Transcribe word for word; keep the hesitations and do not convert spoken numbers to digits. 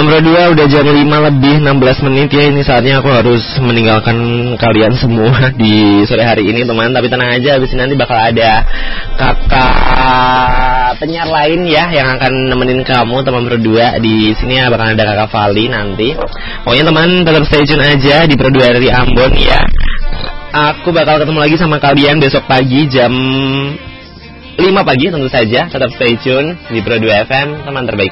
Teman Pro dua udah jam lima lebih enam belas menit ya. Ini saatnya aku harus meninggalkan kalian semua di sore hari ini teman. Tapi tenang aja, abis ini nanti bakal ada kakak penyiar lain ya yang akan nemenin kamu teman Pro dua. Di sini ya bakal ada kakak Vali nanti. Pokoknya teman tetap stay tune aja di Pro dua dari Ambon ya. Aku bakal ketemu lagi sama kalian besok pagi jam lima pagi tentu saja. Tetap stay tune di Pro dua F M, teman terbaik.